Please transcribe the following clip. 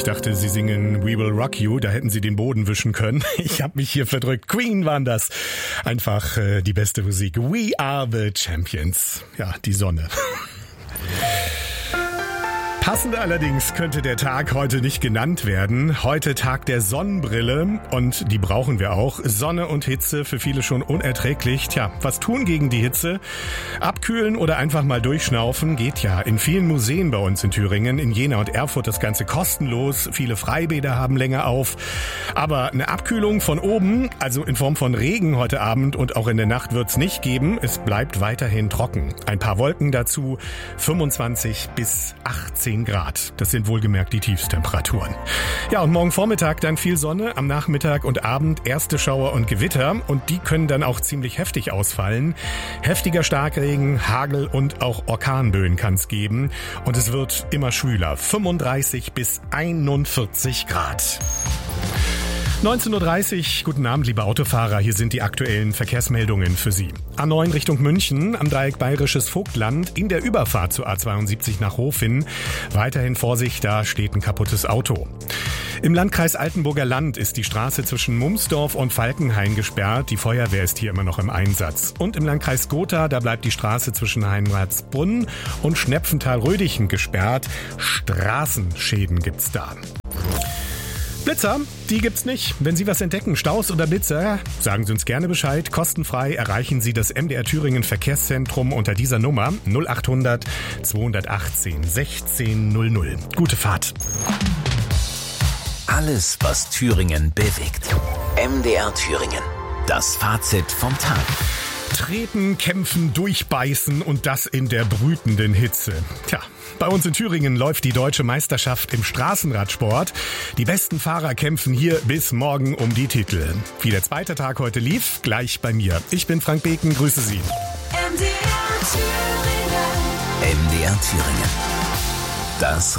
Ich dachte, sie singen We Will Rock You, da hätten sie den Boden wischen können. Ich habe mich hier verdrückt. Queen waren das. Einfach die beste Musik. We are the champions. Ja, die Sonne. Passend allerdings könnte der Tag heute nicht genannt werden. Heute Tag der Sonnenbrille und die brauchen wir auch. Sonne und Hitze für viele schon unerträglich. Tja, was tun gegen die Hitze? Abkühlen oder einfach mal durchschnaufen geht ja. In vielen Museen bei uns in Thüringen, in Jena und Erfurt das Ganze kostenlos. Viele Freibäder haben länger auf. Aber eine Abkühlung von oben, also in Form von Regen heute Abend und auch in der Nacht wird's nicht geben. Es bleibt weiterhin trocken. Ein paar Wolken dazu, 25 bis 18 Grad. Das sind wohlgemerkt die Tiefstemperaturen. Ja, und morgen Vormittag dann viel Sonne, am Nachmittag und Abend erste Schauer und Gewitter und die können dann auch ziemlich heftig ausfallen. Heftiger Starkregen, Hagel und auch Orkanböen kann es geben und es wird immer schwüler, 35 bis 41 Grad. 19.30 Uhr, guten Abend, liebe Autofahrer, hier sind die aktuellen Verkehrsmeldungen für Sie. A9 Richtung München, am Dreieck Bayerisches Vogtland, in der Überfahrt zur A72 nach Hof hin. Weiterhin Vorsicht, da steht ein kaputtes Auto. Im Landkreis Altenburger Land ist die Straße zwischen Mumsdorf und Falkenhain gesperrt. Die Feuerwehr ist hier immer noch im Einsatz. Und im Landkreis Gotha, da bleibt die Straße zwischen Heinradsbrunn und Schnepfenthal-Rödichen gesperrt. Straßenschäden gibt's da. Blitzer, die gibt's nicht. Wenn Sie was entdecken, Staus oder Blitzer, sagen Sie uns gerne Bescheid. Kostenfrei erreichen Sie das MDR Thüringen Verkehrszentrum unter dieser Nummer 0800 218 1600. Gute Fahrt. Alles, was Thüringen bewegt. MDR Thüringen. Das Fazit vom Tag. Treten, kämpfen, durchbeißen und das in der brütenden Hitze. Tja, bei uns in Thüringen läuft die deutsche Meisterschaft im Straßenradsport. Die besten Fahrer kämpfen hier bis morgen um die Titel. Wie der zweite Tag heute lief, gleich bei mir. Ich bin Frank Beken, grüße Sie. MDR Thüringen. Das